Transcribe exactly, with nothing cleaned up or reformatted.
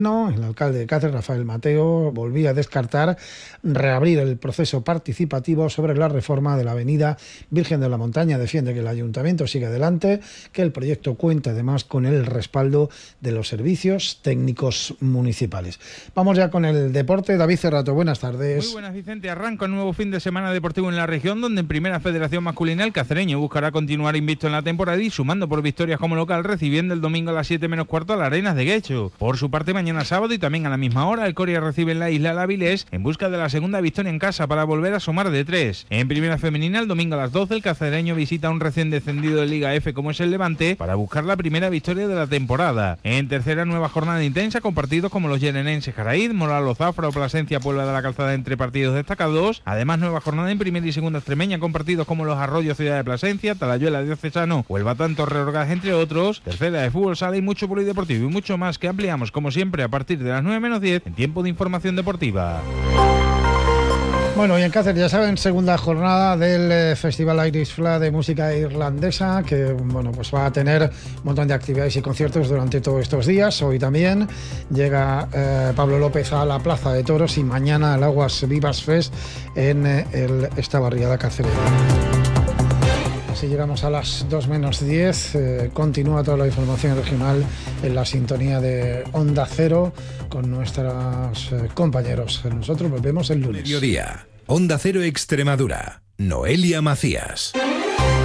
No, el alcalde de Cáceres, Rafael Mateo, volvía a descartar reabrir el proceso participativo sobre la reforma de la avenida Virgen de la Montaña. Defiende que el ayuntamiento sigue adelante, que el proyecto cuenta además con el respaldo de los servicios técnicos municipales. Vamos ya con el deporte. David Cerrato, buenas tardes. Muy buenas, Vicente. Arranca un nuevo fin de semana deportivo en la región, donde en Primera Federación Masculina el cacereño buscará continuar invicto en la temporada y sumando por victorias como local, recibiendo el domingo a las siete menos cuarto a la Arenas de Guecho. Por su parte, mañana sábado y también a la misma hora, el Coria recibe en la isla la Avilés en busca de la segunda victoria en casa para volver a sumar de tres. En Primera Femenina, el domingo a las doce, el cacereño visita a un recién descendido de Liga F como es el Levante para buscar la primera victoria de la temporada. En tercera, nueva jornada intensa con partidos como los yerenenses Jaraíz, Moralo Zafra o Plasencia Puebla de la Calzada entre partidos destacados. Además, nueva jornada en primera y segunda extremeña con partidos como los Arroyos Ciudad de Plasencia, Talayuela Diocesano o el Batán Torre Orgaz, entre otros. Tercera de fútbol sala y mucho polideportivo y mucho más que ampliamos como siempre a partir de las nueve menos diez en tiempo de información deportiva. Bueno, y en Cáceres, ya saben, segunda jornada del eh, Festival Irish Flag de música irlandesa, que bueno, pues va a tener un montón de actividades y conciertos durante todos estos días. Hoy también llega eh, Pablo López a la Plaza de Toros y mañana al Aguas Vivas Fest en eh, el, esta barriada cacerera. Si llegamos a las dos menos diez, eh, continúa toda la información regional en la sintonía de Onda Cero con nuestros eh, compañeros. Nosotros volvemos el lunes. Mediodía, Onda Cero Extremadura, Noelia Macías.